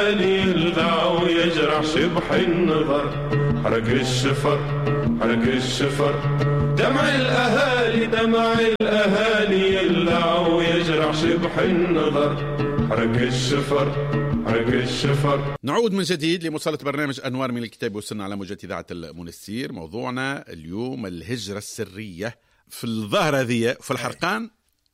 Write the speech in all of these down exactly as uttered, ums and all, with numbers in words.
يلدع ويجرح شبح النظر، حرق الشفر حرق الشفر، دمع الأهالي دمع الأهالي يلدع ويجرح شبح النظر، حرق الشفر حرق الشفر. نعود من جديد لمواصلة برنامج أنوار من الكتاب والسنة على موجة إذاعة المنستير. موضوعنا اليوم الهجرة السرية. في الظاهرة ذي في الحرقان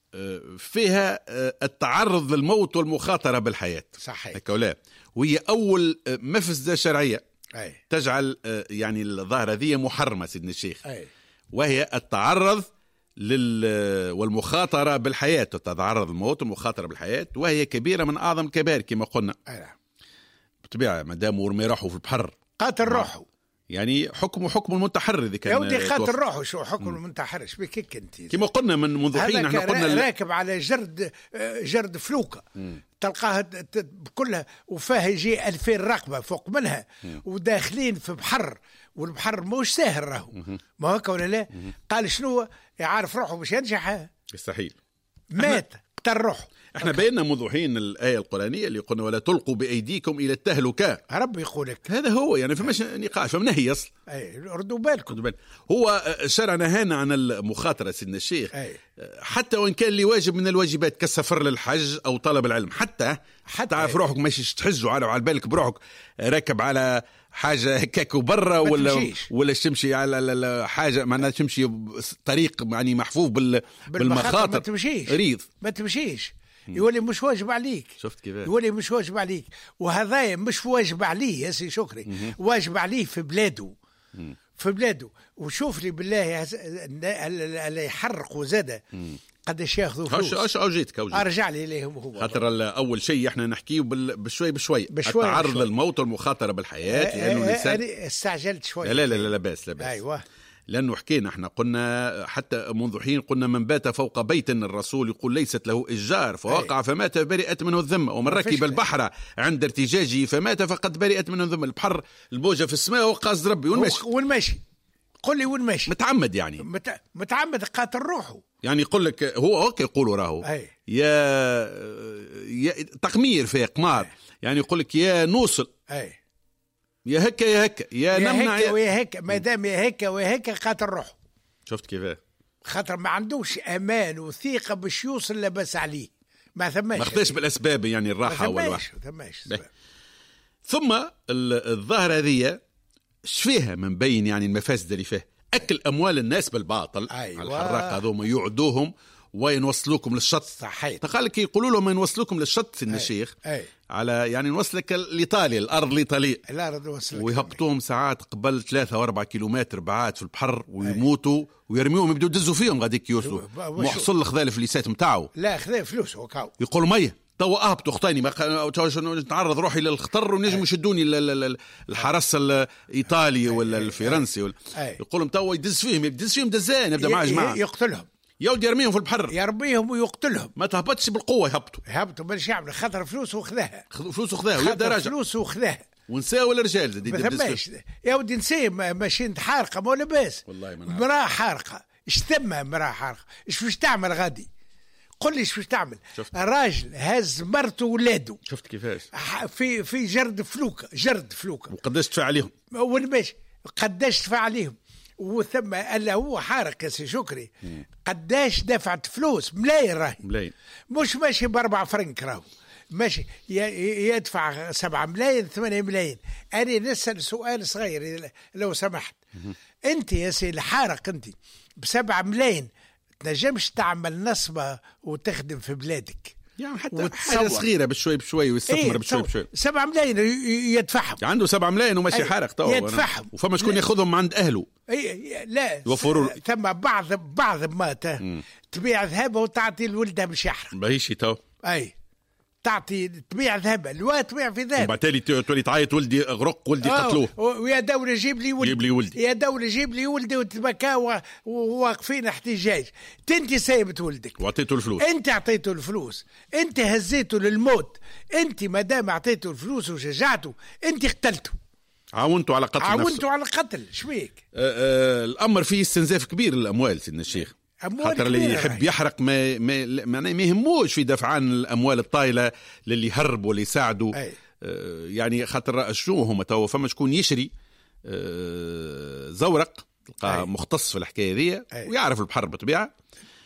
فيها التعرض للموت والمخاطرة بالحياة، صحيح، وهي أول مفسدة شرعية أي. تجعل يعني الظاهرة ذي محرمة سيدنا الشيخ، أي. وهي التعرض لل والمخاطرة بالحياة، تتعرض الموت والمخاطرة بالحياة، وهي كبيرة من أعظم الكبائر كما قلنا. أي. بطبيعة ما دام ورمي روحه في البحر قاتل روحه، يعني حكم حكم المنتحر. إذا كان يا ودي قاتل روحه شو حكم المنتحر؟ ايش بك انت؟ كما قلنا من منذ حين احنا قلنا راكب على جرد جرد فلوكة مم. تلقاها كلها وفاه يجي ألفين رقبة فوق منها مم. وداخلين في بحر، والبحر موش ساهل راهو، ما هكا ولا لا؟ مم. قال شنو يعرف روحه باش ينجح؟ يستحيل، مات قتل روحه. احنا بينا منذ حين الآية القرآنية اللي قلنا ولا تلقوا بأيديكم إلى التهلكة، رب يقولك هذا هو، يعني فماش نقاش فمنهي أصل. أي ردوا بالكم. هو شرع نهانا عن المخاطرة سيدنا الشيخ، أي. حتى وإن كان لواجب من الواجبات كالسفر للحج أو طلب العلم، حتى حتى تعرف روحك ماشي تحج وعلى بالك بروحك راكب على حاجة هكاك برا ولا ولا تمشي على حاجة معناها تمشي طريق يعني محفوف بال بالمخاطر، ما تمشيش ريض ما تمشيش يولي مش واجب عليك. شفت كيف يولي مش واجب عليك، وهذا مش واجب عليه يا سي شكري، مم. واجب عليه في بلاده، مم. في بلاده. وشوف لي بالله اللي يحرقوا زاده قداش ياخذوا فلوس. اش اوجيتك ارجع لي اليهم هو خاطر اول شيء احنا نحكيه بشوي بشوي, بشوي التعرض بشوي. للموت والمخاطره بالحياه، لانه الانسان انا استعجلت شوي. لا لا لا لا باس لا باس. ايوه، لأنه حكينا احنا قلنا حتى منذ حين قلنا من بات فوق بيت الرسول يقول ليست له إشجار فوقع فمات برئت منه الذمة، ومن ركب البحر عند ارتجاجه فمات فقد برئت منه الذمة. البحر الموجة في السماء وقاصد ربي والمشي والمشي قل لي والمشي متعمد يعني مت... متعمد قاتل روحه، يعني يقول لك هو هو يقولوا راهو أي. يا... يا تقمير في قمار، أي. يعني يقول لك يا نوصل أي. يا هكا يا هكا يا, يا نمنع هكا ويا هكا، ما دام يا هكا ويا هكا قاتل روحه. شفت كيف؟ خاطر ما عندوش امان وثيقه باش يوصل لبس عليه، ما ثماش، ما خداش بالاسباب يعني الراحه والواحد ثماش. ثم الظاهره هذه شفيها من بين يعني المفاسد اللي فيه اكل اموال الناس بالباطل. أيوة. الحراق هذوما يعدوهم وينوصلوكم للشط. صحيح، تقال لك يقولوا لهم ينوصلوكم للشط في الشيخ، على يعني نوصلك لايطاليا، الارض الايطاليه، الارض وصلك، ويهبطوهم ساعات قبل ثلاثة وأربعة كيلومتر بعاد في البحر ويموتوا، ويرميوهم يبدوا يدزوا فيهم غاديك يوصلوا محصل الخذال في الليسات نتاعو. لا خذا فلوس وكاو يقولوا ميه توا اهبطوا اختاني ما نتعرض روحي للخطر ونجم يشدوني الحرس الايطالي ولا الفرنسي ولا يقولوا توا يدز فيهم يدز فيهم دزان يبدا مع جماعه يقتلهم يا ودي يرميهم في البحر، يرميهم ويقتلهم، ما تهبطش بالقوه، يهبطوا يهبطوا باش يعمل خاطر فلوس وخذاها فلوس وخذاها ويبدا راجع فلوس وخذاها ونساء ولا رجال زاد يدز يا ودي نساء ماشيين حارقه ما لاباس، مراه حارقه ايش ثم مراه حارقه ايش باش تعمل غادي؟ قل لي ايش باش تعمل؟ راجل هز مرته وولاده، شفت كيفاش في في جرد فلوكه جرد فلوكه وقداش تدفع عليهم وين ماشي قداش تدفع عليهم، وثم الا هو حارق يا سي شكري مم. قداش دفعت فلوس ملايين راهي ملايين، مش ماشي باربع فرنك راهو ماشي يدفع سبعة ملايين ثمانية ملايين. انا نسال سؤال صغير لو سمحت، مم. انت يا سي الحارق انت بسبعة ملايين تنجمش تعمل نصبه وتخدم في بلادك يعني حتى حاجة صغيرة بشوي بشوي ويستثمر إيه بشوي بشوي. سبعة ملايين يدفعهم، عنده سبعة ملايين وماشي حارق توا يدفعهم، وفما شكون ياخذهم عند أهله. اي لا يوفروا ثم بعض بعض ماته تبيع ذهبه وتعطي لولدها باش يحرق باهيش تو اي تعطي تبيع ذهب الواد تبيع في ذهب وبعتالي تولي تعيط ولدي غرق ولدي قتلوه ويا دولة جيب لي ولدي جيب لي ولدي يا دولة جيب لي ولدي وتبكى وواقفين احتجاج. تنتي سايبت ولدك وعطيته الفلوس، انت اعطيته الفلوس، انت هزيته للموت، انت ما دام اعطيته الفلوس وشجعته انت قتلته، عاونته على قتل عاونته نفسه. على قتل شويك. أه أه الامر فيه استنزاف كبير للاموال سيدنا الشيخ، خاطر اللي يحب يحرق ما ما ما, ما يهموش في دفع عن الاموال الطايله للي هربوا واللي يساعدوا. يعني خاطر شنو هما تو فما شكون يشري زورق تلقاه مختص في الحكايه هذه ويعرف البحر بالطبيعه،